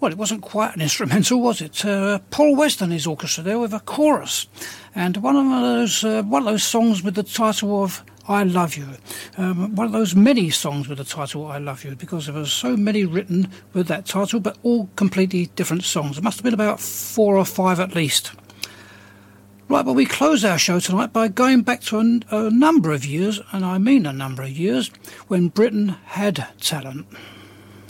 Well, it wasn't quite an instrumental, was it? Paul West and his orchestra there with a chorus, and one of those songs with the title of I Love You. One of those many songs with the title I Love You, because there were so many written with that title, but all completely different songs. There must have been about 4 or 5 at least. Right, but we close our show tonight by going back to a number of years, and I mean a number of years, when Britain had talent.